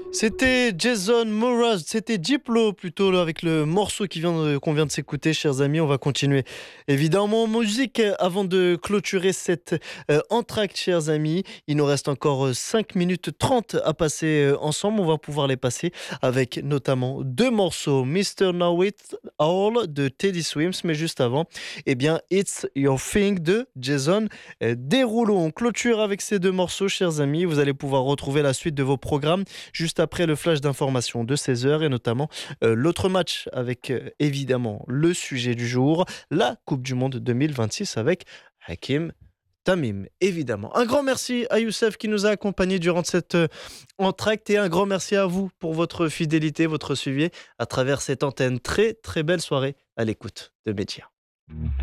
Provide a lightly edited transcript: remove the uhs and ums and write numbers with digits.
C'était Jason Mraz, c'était Diplo plutôt là, avec le morceau qu'on vient de s'écouter, chers amis. On va continuer évidemment en musique avant de clôturer cette entracte, chers amis. Il nous reste encore 5 minutes 30 à passer ensemble. On va pouvoir les passer avec notamment deux morceaux, Mr. Know It All de Teddy Swims, mais juste avant, eh bien, It's Your Thing de Jason Derulo. On clôture avec ces deux morceaux, chers amis. Vous allez pouvoir retrouver la suite de vos programmes juste après le flash d'information de 16h et notamment l'autre match avec évidemment le sujet du jour, la Coupe du Monde 2026 avec Hakim Tamim, évidemment. Un grand merci à Youssef qui nous a accompagnés durant cette entracte et un grand merci à vous pour votre fidélité, votre suivi à travers cette antenne. Très très belle soirée à l'écoute de Média.